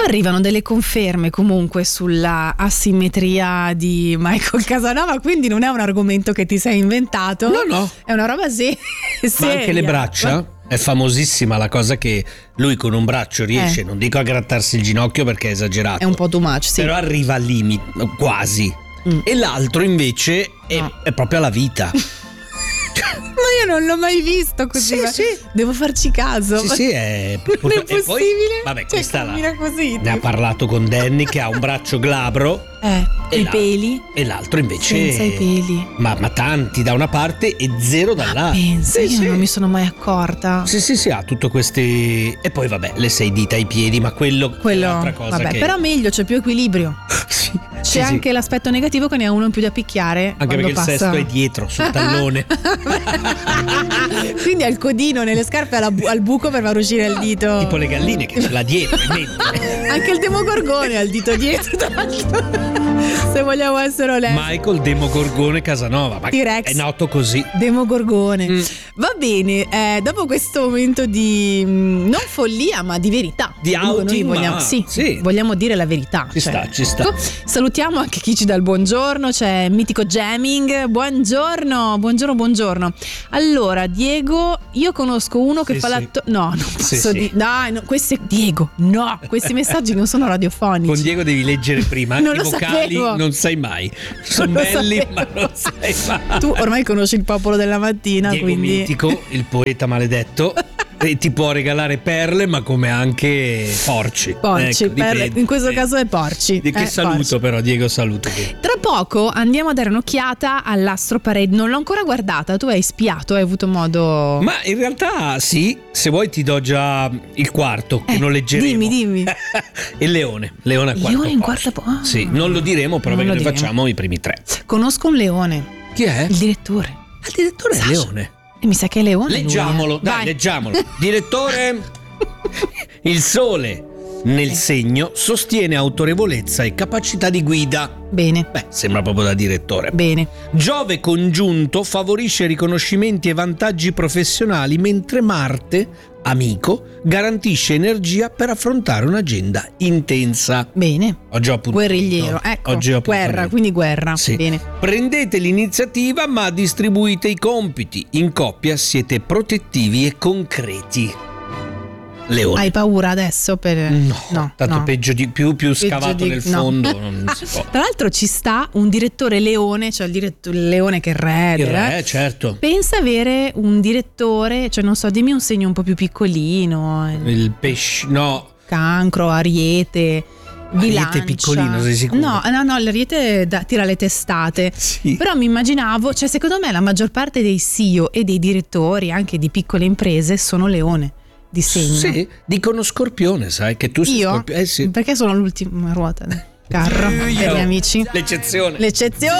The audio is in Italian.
arrivano delle conferme comunque sulla asimmetria di Michael Casanova, quindi non è un argomento che ti sei inventato. No. È una roba seria. Ma anche le braccia? È famosissima la cosa che lui con un braccio riesce, non dico a grattarsi il ginocchio perché è esagerato. È un po' too much, sì. Però arriva al limite, quasi. E l'altro invece è proprio alla vita. Ma io non l'ho mai visto così. Sì. Devo farci caso. Sì, è Non è possibile. Poi, vabbè, questa così. ne ha parlato con Danny che ha un braccio glabro. I peli. E l'altro invece senza i peli. Ma tanti da una parte e zero dall'altra. Pensa, io non mi sono mai accorta. Sì, ha tutto questi. E poi vabbè, le 6 dita ai piedi, ma quello è un'altra cosa. Vabbè, che... però meglio, c'è più equilibrio. C'è anche l'aspetto negativo che ne ha uno in più da picchiare. Anche perché passa. il sesto è dietro, sul tallone. Quindi ha il codino nelle scarpe al buco per far uscire il dito. Tipo le galline che ce l'ha dietro in mente. Anche il Demogorgone ha il dito dietro, tra l'altro. Se vogliamo essere onesti. Michael Demogorgone Casanova, ma T-Rex. è noto così. Demogorgone. Va bene, dopo questo momento di non follia ma di verità. Di outing, vogliamo, sì. vogliamo dire la verità. Ci sta. Salutiamo anche chi ci dà il buongiorno, c'è Mitico Jamming. Buongiorno. Allora, Diego, io conosco uno che fa no, non posso dire. Dai, no, Diego, no, questi messaggi non sono radiofonici. Con Diego devi leggere prima, anche Non i lo vocali sapevo. non sai mai. Sono belli, ma non sai mai. Tu ormai conosci il popolo della mattina, Diego quindi Mitico, il poeta maledetto. E ti può regalare perle, ma come anche porci. Ecco, perle, in questo caso è porci. Di che saluto porci. però, Diego, saluto. Tra poco andiamo a dare un'occhiata all'Astro Parade. Non l'ho ancora guardata, tu hai spiato, hai avuto modo. Ma in realtà sì, se vuoi ti do già il quarto, che non leggeremo. Dimmi. Il Leone al quarto Leone in posto. quarta posto. Sì, non lo diremo, però Non perché lo noi diremo. facciamo i primi 3. Conosco un leone. Chi è? Il direttore. Il direttore è Sasha. Leone. E mi sa che è leone. Leggiamolo, lui, dai, leggiamolo. Direttore, il sole nel segno sostiene autorevolezza e capacità di guida. Bene. Beh, sembra proprio da direttore. Bene. Giove congiunto favorisce riconoscimenti e vantaggi professionali, mentre Marte, amico, garantisce energia per affrontare un'agenda intensa. Bene. Ho già appuntamento. Guerrigliero, ecco. Oggi ho appuntamento. Guerra, quindi guerra. Sì. Bene. Prendete l'iniziativa ma distribuite i compiti. In coppia siete protettivi e concreti. Leone. Hai paura adesso per No, tanto peggio di più scavato nel fondo non si può. Tra l'altro ci sta un direttore leone, cioè il leone che è il re. Il re, certo. Pensa avere un direttore, cioè non so, dimmi un segno un po' più piccolino. Il pesce, no. Cancro, ariete. Bilancia. Ariete piccolino, sei sicuro? No, l'ariete tira le testate. Sì. Però mi immaginavo, cioè secondo me la maggior parte dei CEO e dei direttori anche di piccole imprese sono leone di segno. Sì, dicono Scorpione, sai che tu sei Io? Scorpione. Sì. Perché sono l'ultima ruota del carro per gli amici. L'eccezione.